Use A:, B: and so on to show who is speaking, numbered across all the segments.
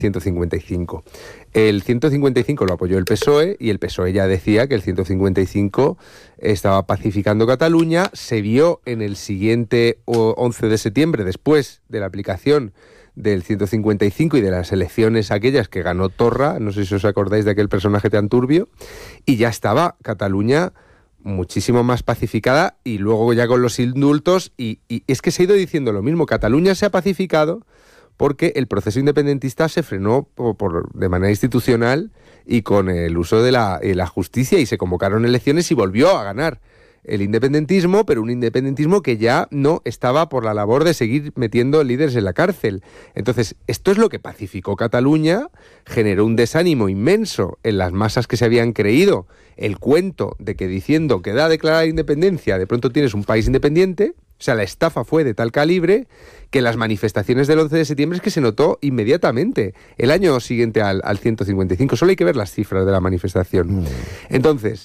A: 155. El 155 lo apoyó el PSOE y el PSOE ya decía que el 155 estaba pacificando Cataluña. Se vio en el siguiente 11 de septiembre, después de la aplicación del 155 y de las elecciones aquellas que ganó Torra, no sé si os acordáis de aquel personaje tan turbio, y ya estaba Cataluña muchísimo más pacificada, y luego ya con los indultos, y es que se ha ido diciendo lo mismo. Cataluña se ha pacificado porque el proceso independentista se frenó de manera institucional y con el uso de la justicia, y se convocaron elecciones y volvió a ganar el independentismo, pero un independentismo que ya no estaba por la labor de seguir metiendo líderes en la cárcel. Entonces, esto es lo que pacificó Cataluña, generó un desánimo inmenso en las masas que se habían creído el cuento de que diciendo que da declarada independencia, de pronto tienes un país independiente. O sea, la estafa fue de tal calibre que las manifestaciones del 11 de septiembre es que se notó inmediatamente, el año siguiente al 155. Solo hay que ver las cifras de la manifestación. Entonces,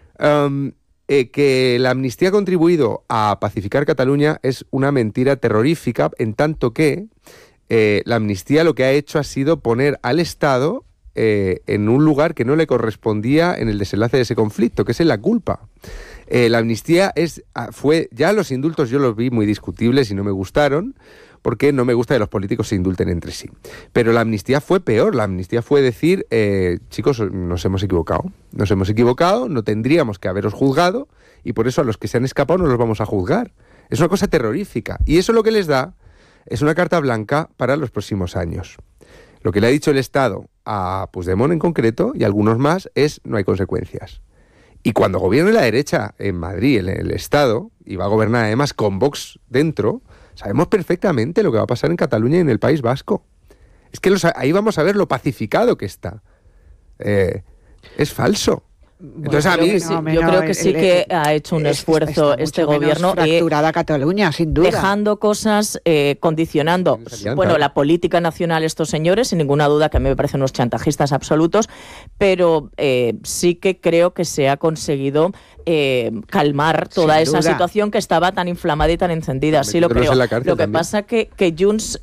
A: que la amnistía ha contribuido a pacificar Cataluña es una mentira terrorífica, en tanto que la amnistía lo que ha hecho ha sido poner al Estado en un lugar que no le correspondía en el desenlace de ese conflicto, que es en la culpa. La amnistía fue, ya los indultos yo los vi muy discutibles y no me gustaron, porque no me gusta que los políticos se indulten entre sí. Pero la amnistía fue peor. La amnistía fue decir, chicos, nos hemos equivocado, no tendríamos que haberos juzgado, y por eso a los que se han escapado no los vamos a juzgar. Es una cosa terrorífica, y eso lo que les da es una carta blanca para los próximos años. Lo que le ha dicho el Estado a Puigdemont en concreto, y algunos más, es no hay consecuencias. Y cuando gobierne la derecha en Madrid, en el Estado, y va a gobernar además con Vox dentro, sabemos perfectamente lo que va a pasar en Cataluña y en el País Vasco. Es que ahí vamos a ver lo pacificado que está. Es falso. Entonces a mí
B: yo creo que sí que ha hecho un esfuerzo este gobierno,
C: fracturada Cataluña, sin duda,
B: dejando cosas, condicionando la política nacional estos señores, sin ninguna duda, que a mí me parecen unos chantajistas absolutos, pero sí que creo que se ha conseguido calmar toda esa situación que estaba tan inflamada y tan encendida. Sí lo creo. Lo que pasa que Junts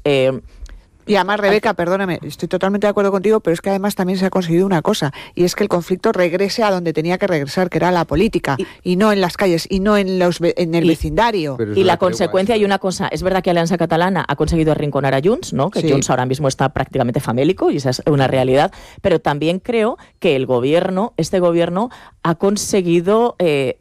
C: y además, Rebeca, perdóname, estoy totalmente de acuerdo contigo, pero es que además también se ha conseguido una cosa, y es que el conflicto regrese a donde tenía que regresar, que era la política, y no en las calles, y no en el vecindario.
B: Y la consecuencia, hay una cosa, es verdad que Alianza Catalana ha conseguido arrinconar a Junts, ¿no? Que Junts ahora mismo está prácticamente famélico, y esa es una realidad, pero también creo que este gobierno ha conseguido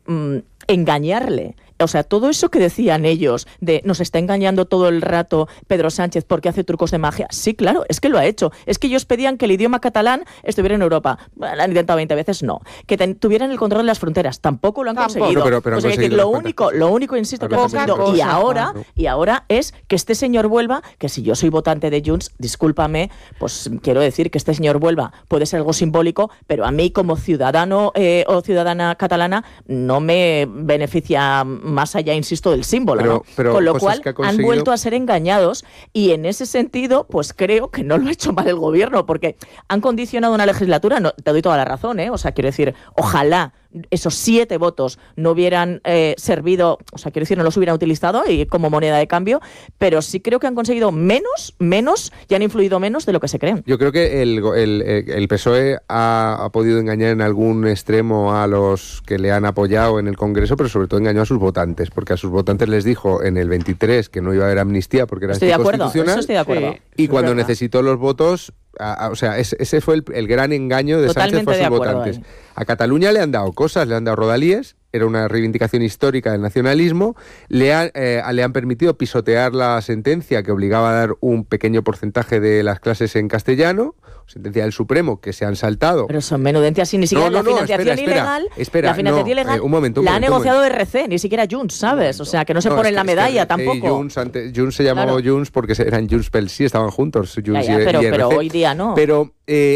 B: engañarle. O sea, todo eso que decían ellos de nos está engañando todo el rato Pedro Sánchez porque hace trucos de magia. Sí, claro, es que lo ha hecho. Es que ellos pedían que el idioma catalán estuviera en Europa. Bueno, lo han intentado 20 veces, no. Que tuvieran el control de las fronteras. Tampoco lo han conseguido.
A: Pero
B: o sea, que lo único, insisto, que han conseguido. Y ahora es que este señor vuelva, que si yo soy votante de Junts, discúlpame, pues quiero decir que este señor vuelva puede ser algo simbólico, pero a mí como ciudadano o ciudadana catalana no me beneficia más allá, insisto, del símbolo, ¿no? Con lo cual han vuelto a ser engañados, y en ese sentido, pues creo que no lo ha hecho mal el gobierno, porque han condicionado una legislatura, no, te doy toda la razón, o sea, quiero decir, ojalá esos 7 votos no hubieran servido, o sea, quiero decir, no los hubieran utilizado y como moneda de cambio, pero sí creo que han conseguido menos y han influido menos de lo que se creen.
A: Yo creo que el PSOE ha podido engañar en algún extremo a los que le han apoyado en el Congreso, pero sobre todo engañó a sus votantes, porque a sus votantes les dijo en el 23 que no iba a haber amnistía porque era anticonstitucional.
B: Estoy de acuerdo.
A: Y cuando necesitó los votos, o sea, ese fue el gran engaño de Sánchez por sus votantes. Ahí. A Cataluña le han dado cosas, le han dado rodalíes, era una reivindicación histórica del nacionalismo, le han permitido pisotear la sentencia que obligaba a dar un pequeño porcentaje de las clases en castellano, sentencia del Supremo que se han saltado.
B: Pero son menudencias y ni siquiera la financiación ilegal. La financiación ilegal la ha negociado RC, ni siquiera Junts, ¿sabes? O sea, que no se ponen la medalla tampoco.
A: Junts se llamó Junts porque eran Junts pel Sí, estaban juntos, Junts y RC.
B: Pero hoy día no.
A: Pero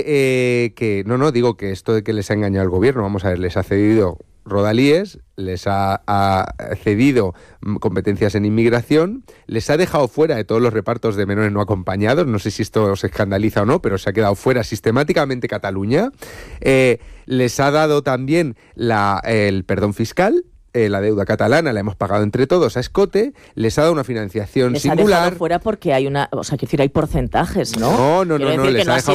A: digo que esto de que les ha engañado el gobierno, vamos a ver, les ha cedido rodalíes, les ha cedido competencias en inmigración, les ha dejado fuera de todos los repartos de menores no acompañados, no sé si esto os escandaliza o no, pero se ha quedado fuera sistemáticamente Cataluña, les ha dado también el perdón fiscal, la deuda catalana la hemos pagado entre todos a escote, les ha dado una financiación
B: les
A: singular.
B: Ha dejado fuera porque hay una, o sea, quiero decir, hay porcentajes, ¿no?
A: No,
B: Quiero decir
A: les
B: que
A: ha
B: ha
A: dejado